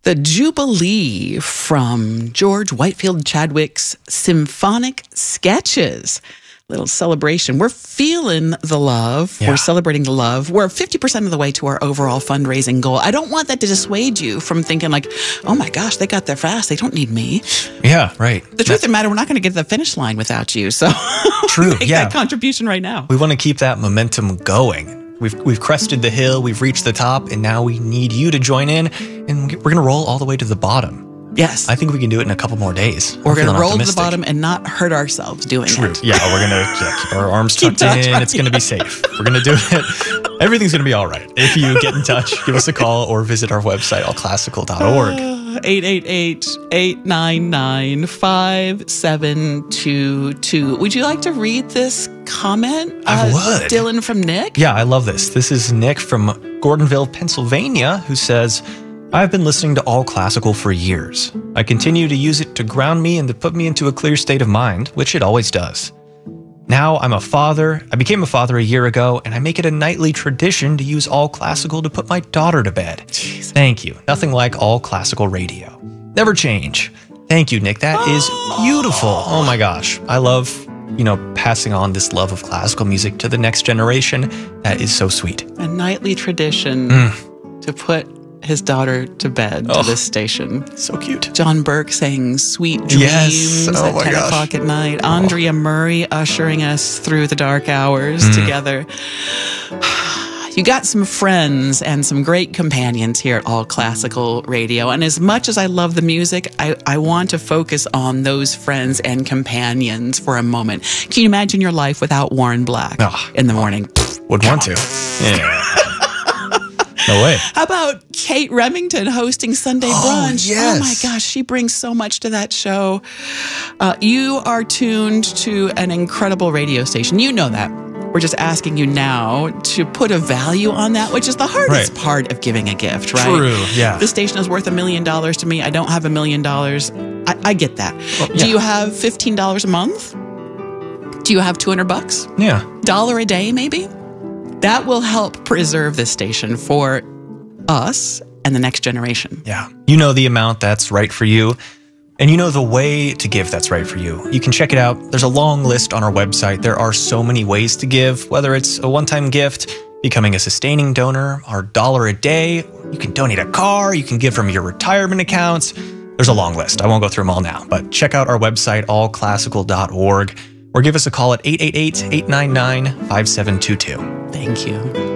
The Jubilee from George Whitefield Chadwick's Symphonic Sketches. Little celebration. We're feeling the love. Yeah. We're celebrating the love. We're 50% of the way to our overall fundraising goal. I don't want that to dissuade you from thinking like, oh my gosh, they got there fast. They don't need me. Yeah, right. The truth of the matter, we're not going to get to the finish line without you. So true. Make that contribution right now. We want to keep that momentum going. We've crested the hill. We've reached the top, and now we need you to join in, and we're going to roll all the way to the bottom. Yes. I think we can do it in a couple more days. We're going to roll to the bottom and not hurt ourselves doing it. True. Yeah, we're going to keep our arms tucked in. Right. It's going to be safe. We're going to do it. Everything's going to be all right. If you get in touch, give us a call or visit our website, allclassical.org. 888-899-5722. Would you like to read this comment? I would. Dylan from Nick? Yeah, I love this. This is Nick from Gordonville, Pennsylvania, who says, I've been listening to All Classical for years. I continue to use it to ground me and to put me into a clear state of mind, which it always does. Now I'm a father. I became a father a year ago, and I make it a nightly tradition to use All Classical to put my daughter to bed. Jeez. Thank you. Nothing like All Classical radio. Never change. Thank you, Nick. That is beautiful. Oh my gosh. I love, passing on this love of classical music to the next generation. That is so sweet. A nightly tradition to put his daughter to bed to this station. So cute. John Burke saying sweet dreams at 10 o'clock at night. Andrea Murray ushering us through the dark hours together. You got some friends and some great companions here at All Classical Radio. And as much as I love the music, I want to focus on those friends and companions for a moment. Can you imagine your life without Warren Black in the morning? Would want to. Yeah. No way. How about Kate Remington hosting Sunday Brunch? Yes. Oh my gosh, she brings so much to that show. You are tuned to an incredible radio station. You know that. We're just asking you now to put a value on that, which is the hardest part of giving a gift, right? True, yeah. The station is worth $1 million to me. I don't have $1 million. I get that. Well, Do you have $15 a month? Do you have $200? Yeah. $1 a day, maybe? That will help preserve this station for us and the next generation. Yeah. You know the amount that's right for you, and you know the way to give that's right for you. You can check it out. There's a long list on our website. There are so many ways to give, whether it's a one-time gift, becoming a sustaining donor, or $1 a day. You can donate a car. You can give from your retirement accounts. There's a long list. I won't go through them all now, but check out our website, allclassical.org, or give us a call at 888-899-5722. Thank you.